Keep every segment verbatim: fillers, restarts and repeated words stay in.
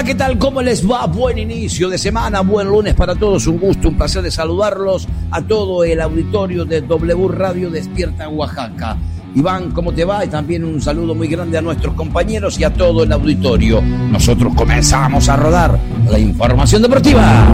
Hola, ¿qué tal? ¿Cómo les va? Buen inicio de semana, buen lunes para todos. Un gusto, un placer de saludarlos a todo el auditorio de W Radio Despierta Oaxaca. Iván, ¿cómo te va? Y también un saludo muy grande a nuestros compañeros y a todo el auditorio. Nosotros comenzamos a rodar la información deportiva.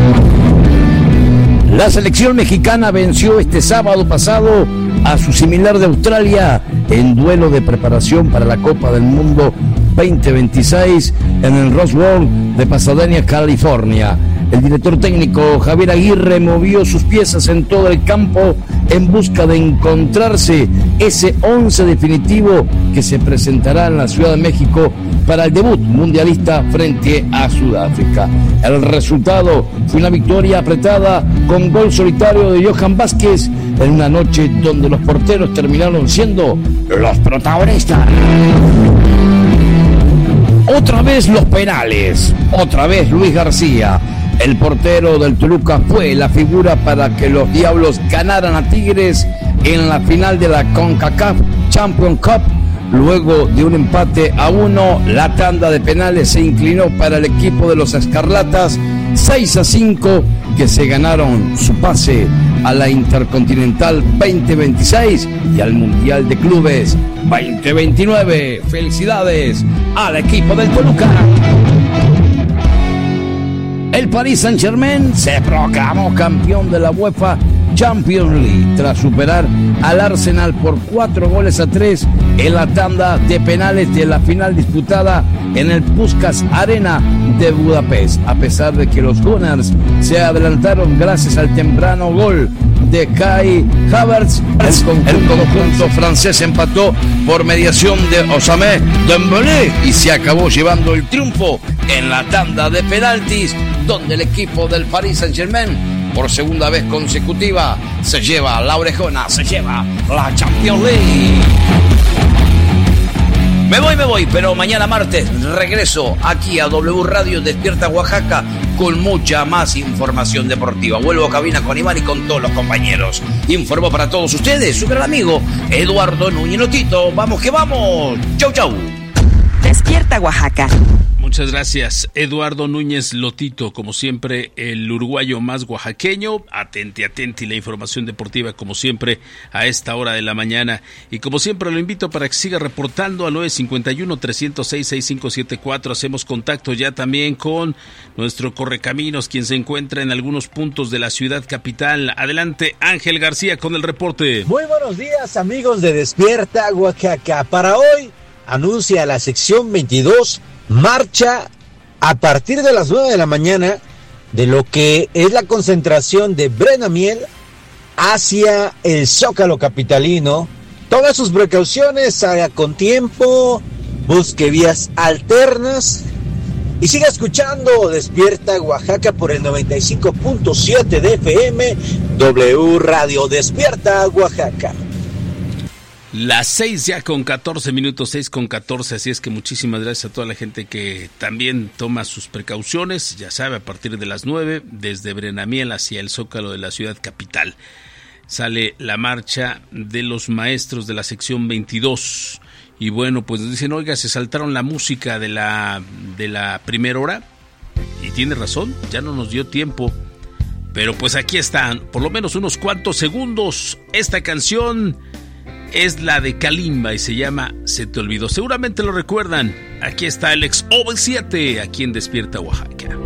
La selección mexicana venció este sábado pasado a su similar de Australia en duelo de preparación para la Copa del Mundo veinte veintiséis en el Rose Bowl de Pasadena, California. El director técnico Javier Aguirre movió sus piezas en todo el campo en busca de encontrarse ese once definitivo que se presentará en la Ciudad de México para el debut mundialista frente a Sudáfrica. El resultado fue una victoria apretada con gol solitario de Johan Vázquez en una noche donde los porteros terminaron siendo los protagonistas. Otra vez los penales, otra vez Luis García. El portero del Toluca fue la figura para que los Diablos ganaran a Tigres en la final de la CONCACAF Champions Cup. Luego de un empate a uno, la tanda de penales se inclinó para el equipo de los Escarlatas, seis a cinco, que se ganaron su pase a la Intercontinental veinte veintiséis y al Mundial de Clubes veinte veintinueve. Felicidades al equipo del Toluca. El Paris Saint-Germain se proclamó campeón de la UEFA Champions League tras superar al Arsenal por cuatro goles a tres en la tanda de penales de la final disputada en el Puskás Arena de Budapest, a pesar de que los Gunners se adelantaron gracias al temprano gol de Kai Havertz. El conjunto, el conjunto francés empató por mediación de Ousmane Dembélé y se acabó llevando el triunfo en la tanda de penaltis, donde el equipo del Paris Saint-Germain por segunda vez consecutiva se lleva la orejona, se lleva la Champions League. Me voy, me voy, pero mañana martes regreso aquí a W Radio Despierta Oaxaca con mucha más información deportiva. Vuelvo a cabina con Iván y con todos los compañeros. Informo para todos ustedes su gran amigo Eduardo Núñez Lotito. ¡Vamos que vamos! ¡Chau, chau! Despierta Oaxaca. Muchas gracias, Eduardo Núñez Lotito, como siempre, el uruguayo más oaxaqueño. Atenti, atenti, la información deportiva, como siempre, a esta hora de la mañana. Y como siempre, lo invito para que siga reportando al nueve cinco uno, tres cero seis, seis cinco siete cuatro. Hacemos contacto ya también con nuestro correcaminos, quien se encuentra en algunos puntos de la ciudad capital. Adelante, Ángel García, con el reporte. Muy buenos días, amigos de Despierta Oaxaca. Para hoy, anuncia la sección veintidós, marcha a partir de las nueve de la mañana de lo que es la concentración de Brenamiel hacia el Zócalo capitalino. Tome sus precauciones, haga con tiempo, busque vías alternas y siga escuchando Despierta Oaxaca por el noventa y cinco punto siete de F M, W Radio Despierta Oaxaca. Las seis ya con catorce minutos, seis con catorce, así es que muchísimas gracias a toda la gente que también toma sus precauciones, ya sabe, a partir de las nueve, desde Brenamiel hacia el Zócalo de la ciudad capital. Sale la marcha de los maestros de la sección veintidós, y bueno, pues nos dicen, oiga, se saltaron la música de la, de la primera hora, y tiene razón, ya no nos dio tiempo, pero pues aquí están, por lo menos unos cuantos segundos, esta canción es la de Kalimba y se llama Se te olvidó. Seguramente lo recuerdan. Aquí está el ex O V siete, aquí en Despierta Oaxaca.